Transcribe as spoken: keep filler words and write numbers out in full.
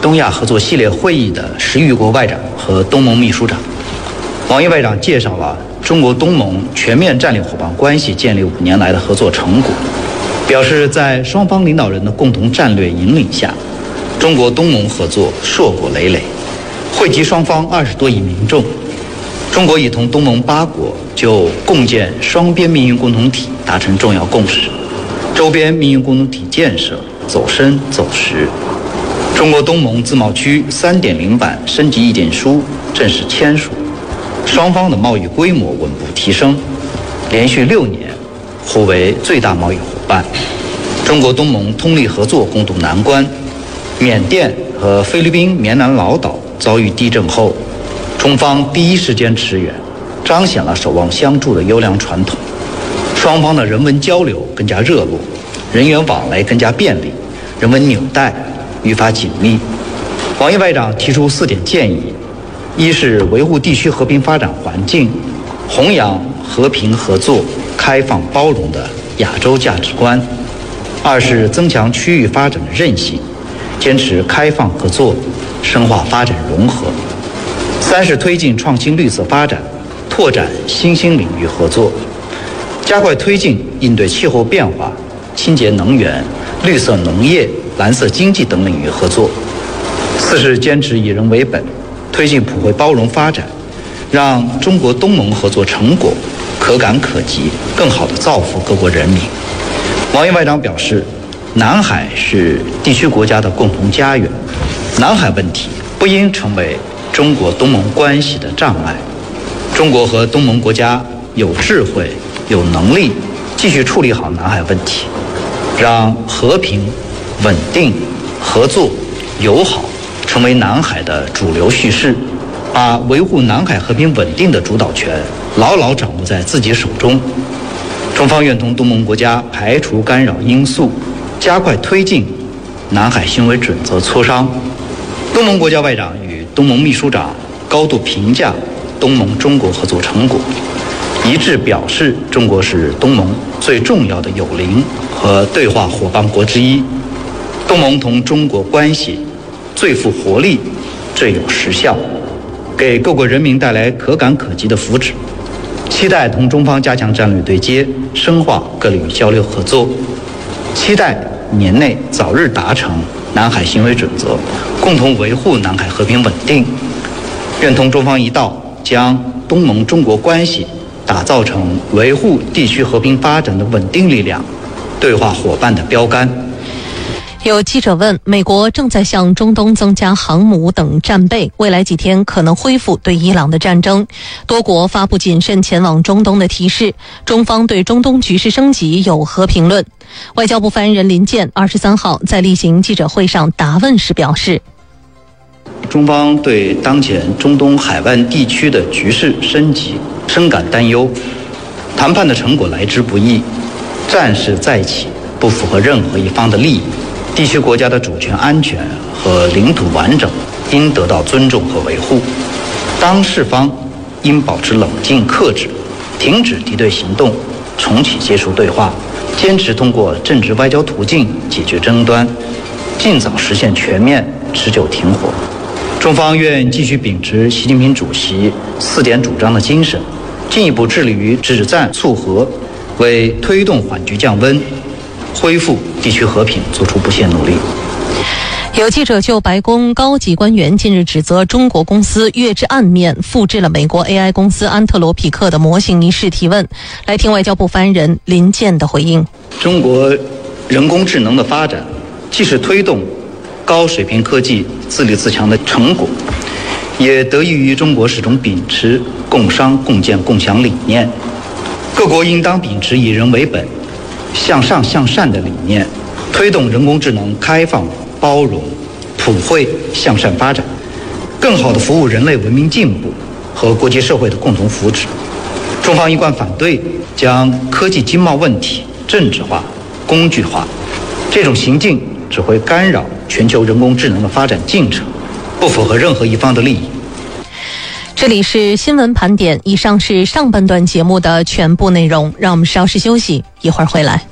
东亚合作系列会议的十余国外长和东盟秘书长。王毅外长介绍了中国东盟全面战略伙伴关系建立五年来的合作成果，表示在双方领导人的共同战略引领下，中国东盟合作硕果累累，惠及双方二十多亿民众。中国已同东盟八国就共建双边命运共同体达成重要共识，周边命运共同体建设走深走实。中国东盟自贸区 三点零 版升级意见书正式签署，双方的贸易规模稳步提升，连续六年互为最大贸易伙伴。中国东盟通力合作共度难关。缅甸和菲律宾棉兰老岛遭遇地震后，中方第一时间驰援，彰显了守望相助的优良传统。双方的人文交流更加热络，人员往来更加便利，人文纽带愈发紧密。王毅外长提出四点建议：一是维护地区和平发展环境，弘扬和平合作、开放包容的亚洲价值观；二是增强区域发展的韧性，坚持开放合作，深化发展融合；三是推进创新绿色发展，拓展新兴领域合作，加快推进应对气候变化、清洁能源、绿色农业、蓝色经济等领域合作；四是坚持以人为本，推进普惠包容发展，让中国东盟合作成果可感可及，更好地造福各国人民。王毅外长表示，南海是地区国家的共同家园，南海问题不应成为中国东盟关系的障碍。中国和东盟国家有智慧、有能力继续处理好南海问题，让和平、稳定、合作、友好成为南海的主流叙事，把维护南海和平稳定的主导权牢牢掌握在自己手中。中方愿同东盟国家排除干扰因素，加快推进南海行为准则磋商。东盟国家外长与东盟秘书长高度评价东盟中国合作成果，一致表示中国是东盟最重要的友邻和对话伙伴国之一，东盟同中国关系最富活力、最有实效，给各国人民带来可感可及的福祉。期待同中方加强战略对接，深化各领域交流合作，期待年内早日达成南海行为准则，共同维护南海和平稳定。愿同中方一道，将东盟中国关系打造成维护地区和平发展的稳定力量，对话伙伴的标杆。 有记者问，美国正在向中东增加航母等战备，未来几天可能恢复对伊朗的战争，多国发布谨慎前往中东的提示，中方对中东局势升级有何评论？外交部发言人林健二十三号在例行记者会上答问时表示， 中方对当前中东海湾地区的局势升级深感担忧，谈判的成果来之不易，战事再起不符合任何一方的利益，地区国家的主权安全和领土完整应得到尊重和维护。当事方应保持冷静克制，停止敌对行动，重启接触对话，坚持通过政治外交途径解决争端，尽早实现全面持久停火。中方愿继续秉持习近平主席四点主张的精神，进一步致力于止战促和，为推动缓局降温、恢复地区和平做出不懈努力。 有记者就白宫高级官员近日指责中国公司月之暗面复制了美国 A I 公司安特罗匹克的模型一事提问，来听外交部发言人林健的回应。 中国人工智能的发展既是推动高水平科技自立自强的成果，也得益于中国始终秉持共商共建共享理念。各国应当秉持以人为本、向上向善的理念，推动人工智能开放、包容、普惠向善发展，更好地服务人类文明进步和国际社会的共同福祉。中方一贯反对将科技经贸问题政治化、工具化，这种行径只会干扰全球人工智能的发展进程，不符合任何一方的利益。 这里是新闻盘点，以上是上半段节目的全部内容，让我们稍事休息，一会儿回来。